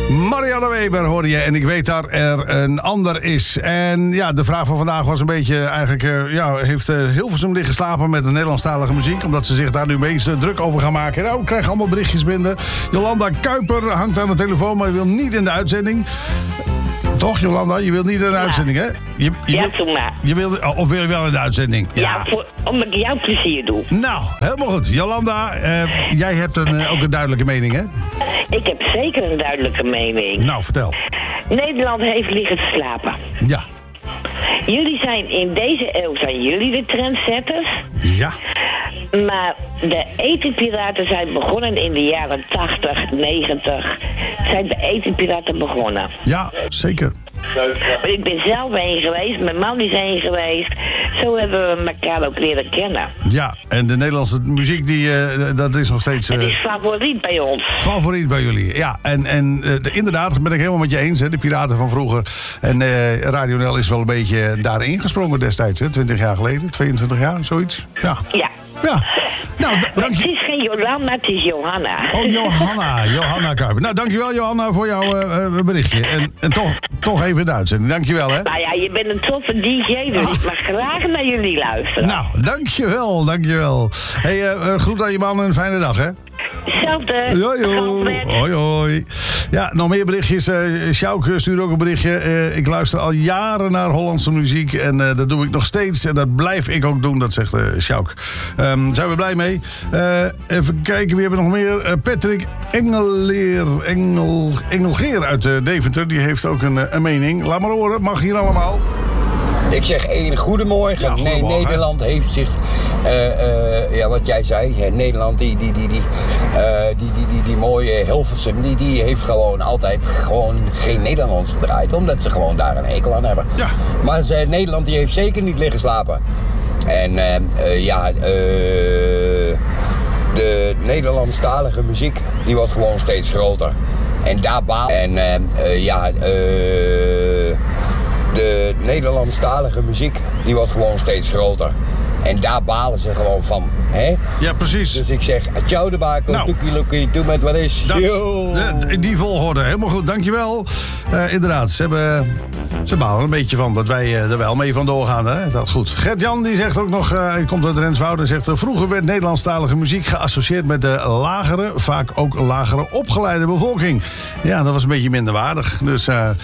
Marianne Weber hoor je en ik weet dat er een ander is. En ja, de vraag van vandaag was een beetje eigenlijk... heeft Hilversum liggen slapen met de Nederlandstalige muziek... omdat ze zich daar nu meest druk over gaan maken. Nou, ik krijg allemaal berichtjes binnen. Jolanda Kuiper hangt aan de telefoon, maar wil niet in de uitzending. Toch, Jolanda? Je wilt niet in de uitzending, hè? Doe maar. Of wil je wel in de uitzending? Ja, omdat ik jou plezier doe. Nou, helemaal goed. Jolanda, jij hebt ook een duidelijke mening, hè? Ik heb zeker een duidelijke mening. Nou, vertel. Nederland heeft liggen te slapen. Ja. Jullie zijn in deze eeuw de trendsetters. Ja. Maar de etenpiraten zijn begonnen in de jaren 80, 90. Zijn de etenpiraten begonnen. Ja, zeker. Ik ben zelf heen geweest, mijn man is heen geweest. Zo hebben we elkaar ook leren kennen. Ja, en de Nederlandse muziek, dat is nog steeds... Het is favoriet bij ons. Favoriet bij jullie, ja. En inderdaad, ben ik helemaal met je eens, hè, de piraten van vroeger. En Radio NL is wel een beetje daarin gesprongen destijds, hè, 20 jaar geleden, 22 jaar, zoiets. Ja. Ja. Nou, dank je. Het is geen Jolanda, het is Johanna. Oh, Johanna Kuiper. Nou, dankjewel Johanna voor jouw berichtje. En toch even in de uitzending. Dankjewel, hè. Nou ja, je bent een toffe DJ, dus ik mag graag naar jullie luisteren. Nou, dankjewel. Hey, groet aan je man en een fijne dag, hè. Hetzelfde. Hoi. Ja, nog meer berichtjes. Sjouk stuurt ook een berichtje. Ik luister al jaren naar Hollandse muziek. En dat doe ik nog steeds. En dat blijf ik ook doen, dat zegt Sjouk. Zijn we blij mee. Even kijken, wie hebben we nog meer? Patrick Engelgeer uit Deventer. Die heeft ook een mening. Laat maar horen, mag hier allemaal. Ik zeg goedemorgen. Ja, goedemorgen. Nee, Nederland heeft zich, wat jij zei, Nederland, die mooie Hilversum, die heeft gewoon altijd geen Nederlands gedraaid, omdat ze gewoon daar een hekel aan hebben. Ja. Maar Nederland die heeft zeker niet liggen slapen. En de Nederlandstalige muziek, die wordt gewoon steeds groter. En daar de Nederlandstalige muziek, die wordt gewoon steeds groter. En daar balen ze gewoon van, hè? Ja, precies. Dus ik zeg, ciao de bakel, toekie, doe met wat is. In die volgorde, helemaal goed, dankjewel. Inderdaad, ze balen een beetje van dat wij er wel mee vandoor gaan, hè? Dat goed. Gert-Jan die zegt ook nog, hij komt uit Renswoude en zegt... vroeger werd Nederlandstalige muziek geassocieerd met de lagere, vaak ook lagere opgeleide bevolking. Ja, dat was een beetje minderwaardig. Dus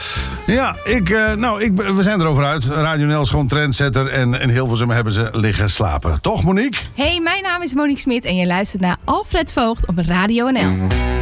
we zijn erover uit. Radio NL is gewoon trendsetter en in Hilversum hebben ze liggen slapen. Toch, Monique? Hey, mijn naam is Monique Smit en je luistert naar Alfred Voogd op Radio NL.